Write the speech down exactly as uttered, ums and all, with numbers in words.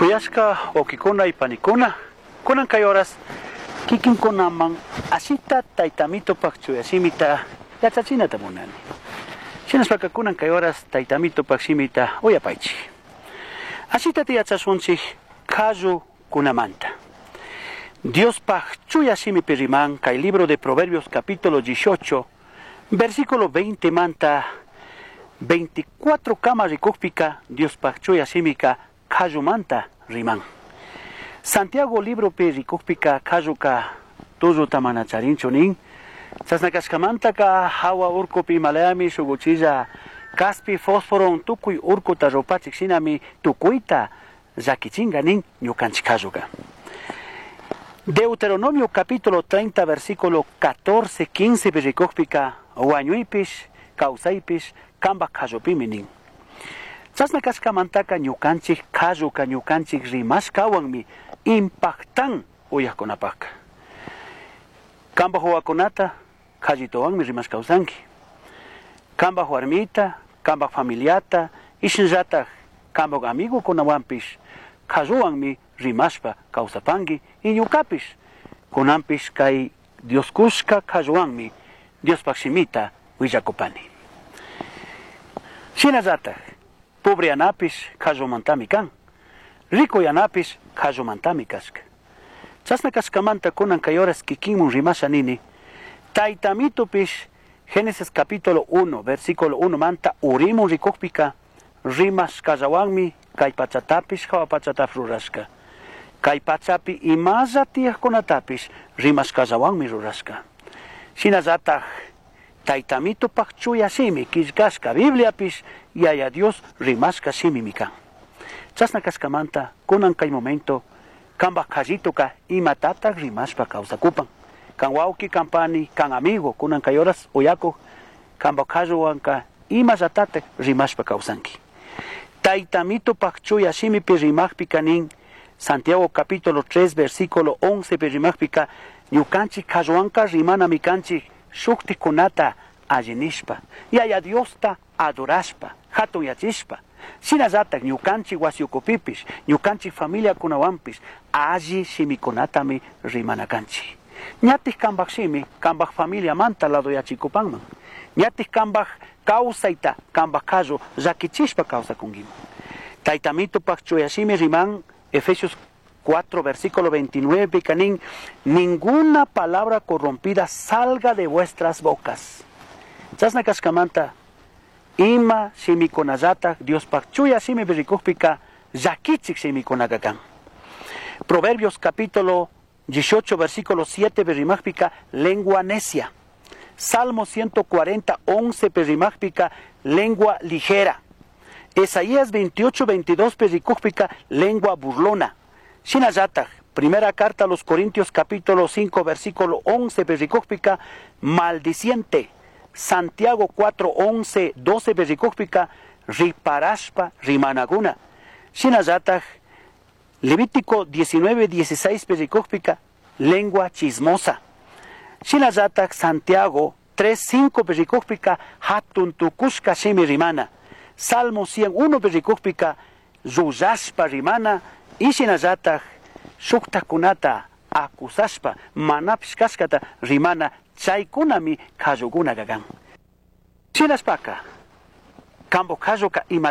Kuyashka okikuna y panikuna, kunan kay horas kikinkunaman asita taytamito pakchuyasimita yachachinata munani. Shinaspaka kunan kay horas taytamito paksimita uyapaychi. Asita tiyachasunchik kayu kunamanta. Dios pakchuyasimi piriman kay libro de Proverbios capítulo dieciocho, versículo veinte manta veinticuatro kama rikukpika Dios pakchuyasimika kayu manta riman. Santiago libro pe rikukpika kayuka tuzu tamanacharincho nin. Sasnakashkamanta ka hawa urko pi malayami shuguchilla kaspi fósforo tukuy urko ta ropachik sinami tukuita zakichinga nin ñukanchik kayuka. Deuteronomio capítulo treinta versículo catorce quince berikukpika wañuypish kausaypish kamba kayupimi nin. Sasnakashkamantaka ñukanchik kayuka ñukanchik rimashkawanmi impactan uyakunapaka. Kamba huwakunata kallitowanmi rimashkawsanki. Kamba huarmita, kamba familiata, ishinllatak kamba amigo kunawanpish kayuwanmi rimashpa kawsapanki y ñukapish kunanpish kay Dios kushka kayuwanmi Dios pakshimita willakupani. Shinallatak pobre anapish kayumantami kan. Rico yanapish kayumantami kashka. Chasnakashkamanta kunan kay horas kikinmun rimasha nini. Taytamitopish Génesis capítulo uno versículo uno manta urimun rikukpika rimash kallawanmi kay pachatapish hawa pachatap rurashka. Kay pachapi imalla tiyaqkunatapish rimash kallawanmi rurashka. Shinallatak taytamito pakchuyashimi killkashka Bibliapish yaya Dios rimashka shimimi kan. Chasnakashkamanta kunan kay momento kamba kallitoka imatatak rimashpa kawsakupan. Kan wauki kampani kan amigo kunan kay horas uyako kamba kalluwanka imallatatak rimashpa kawsanki. Taytamito pakchuyashimi pi rimakpi kanin Santiago capítulo tres versículo once pi rimakpika ñukanchik kalluwanka rimanami kanchik shuktikunata allinishpa yaya Diosta adorashpa hatun yachishpa. Shinallatak ñukanchik wasiukupipish ñukanchik familia kunawanpish alli shimikunatami rimanakanchik. Ñatik kambak shimi kambak familia manta lado yachikupanman. Ñatik kambak kawsayta kambak kallu llakichishpa kawsakunkiman. Taytamito pakchuyashimi riman Efesios cuatro versículo veintinueve kanin ninguna palabra corrompida salga de vuestras bocas. Chasnakashkamanta ima shimikunallata Dios pakchuyashimi berikukpika llakichik shimikunakakan. Proverbios capítulo dieciocho versículo siete berrimakpika lengua necia. Salmo ciento cuarenta once berrimakpika lengua ligera. Isaías veintiocho veintidós berikukpika lengua burlona. Shinallatak primera carta a los Corintios capítulo cinco versículo once berikukpika maldiciente. Santiago cuatro once doce berikukpika riparashpa rimanaguna. Shinallatak Levítico diecinueve dieciséis berikukpika lengua chismosa. Shinallatak Santiago tres cinco berikukpika hatun tukushka shimi rimana. Salmo cien uno berikukpika yuyashpa rimana. Y shinallatak shuktakunata akusashpa manapish kashkata rimana chaykunami kallukuna kakan. Shinaspaka kambo kalluka ima